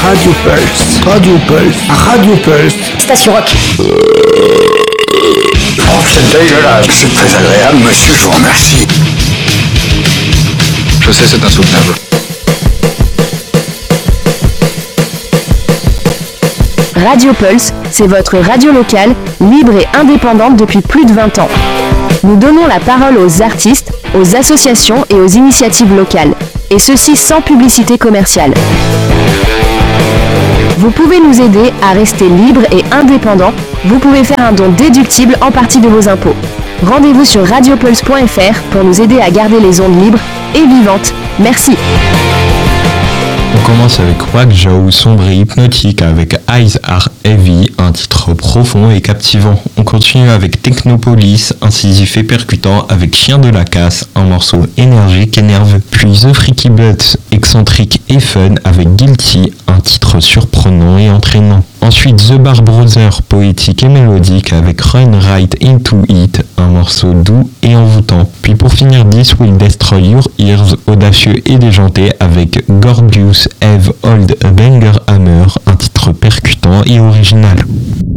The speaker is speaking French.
Radio Pulse. Radio Pulse. Radio Pulse. Station Rock. Oh, c'est dégueulasse. C'est très agréable, monsieur, je vous remercie. Je sais, c'est insoutenable. Radio Pulse, c'est votre radio locale, libre et indépendante depuis plus de 20 ans. Nous donnons la parole aux artistes, aux associations et aux initiatives locales, et ceci sans publicité commerciale. Vous pouvez nous aider à rester libre et indépendant. Vous pouvez faire un don déductible en partie de vos impôts. Rendez-vous sur radiopulse.fr pour nous aider à garder les ondes libres et vivantes. Merci. On commence avec Wak Joe, sombre et hypnotique avec Eyes Are Heavy, un titre profond et captivant. On continue avec Technopolis, incisif et percutant avec Chien de la Casse, un morceau énergique et nerveux. Puis The Freaky Butts, excentrique et fun avec Guilty, un titre surprenant et entraînant. Ensuite The Bar Brothers, poétique et mélodique avec Run Right Into It, un morceau doux et envoûtant. Puis pour finir This Will Destroy Your Ears, audacieux et déjanté avec Gorgeous Have Old Banger Hammer, un titre percutant et original.